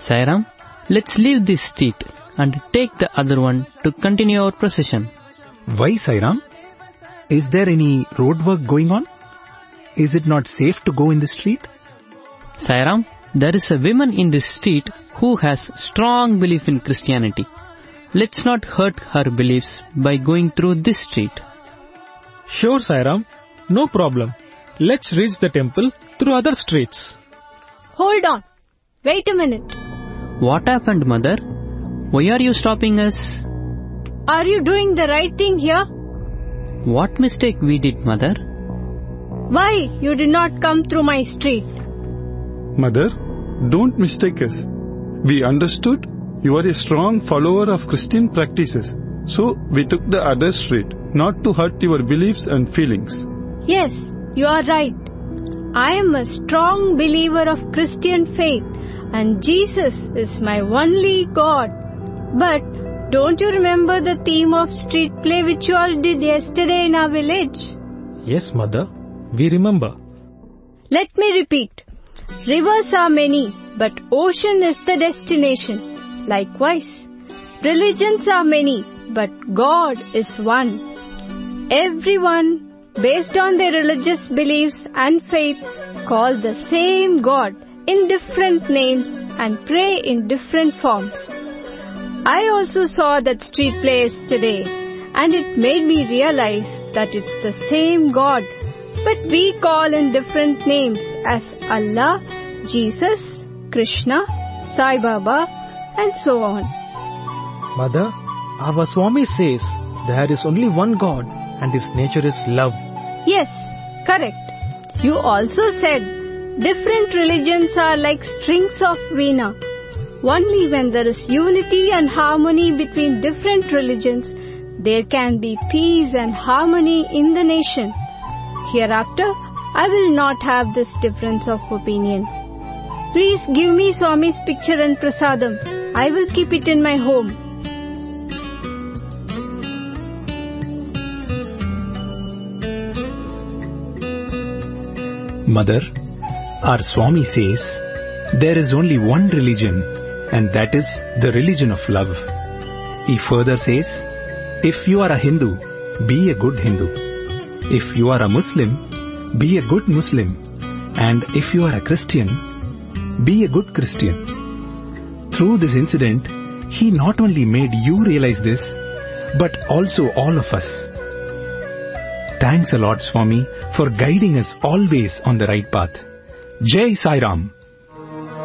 Sairam, let's leave this street and take the other one to continue our procession. Why, Sairam? Is there any road work going on? Is it not safe to go in the street? Sairam, there is a woman in this street who has strong belief in Christianity. Let's not hurt her beliefs by going through this street. Sure, Sairam. No problem. Let's reach the temple through other streets. Hold on. Wait a minute. What happened, Mother? Why are you stopping us? Are you doing the right thing here? What mistake we did, Mother? Why you did not come through my street? Mother, don't mistake us. We understood you are a strong follower of Christian practices. So we took the other street, not to hurt your beliefs and feelings. Yes, you are right. I am a strong believer of Christian faith and Jesus is my only God. But don't you remember the theme of street play which you all did yesterday in our village? Yes, Mother. We remember. Let me repeat. Rivers are many, but ocean is the destination. Likewise, religions are many, but God is one. Everyone, based on their religious beliefs and faith, call the same God in different names and pray in different forms. I also saw that street play yesterday, and it made me realize that it's the same God, but we call in different names as Allah, Jesus, Krishna, Sai Baba, and so on. Mother, our Swami says there is only one God and His nature is love. Yes, correct. You also said different religions are like strings of veena. Only when there is unity and harmony between different religions, there can be peace and harmony in the nation. Hereafter, I will not have this difference of opinion. Please give me Swami's picture and prasadam. I will keep it in my home. Mother, our Swami says, there is only one religion, and that is the religion of love. He further says, if you are a Hindu, be a good Hindu. If you are a Muslim, be a good Muslim. And if you are a Christian, be a good Christian. Through this incident, he not only made you realize this, but also all of us. Thanks a lot, Swami, for guiding us always on the right path. Jai Sai Ram.